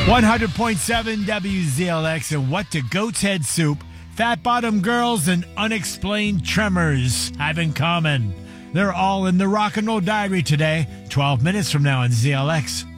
100.7 WZLX, and what do Goat's Head Soup, Fat Bottom Girls, and Unexplained Tremors have in common? They're all in the Rock and Roll Diary today, 12 minutes from now on ZLX.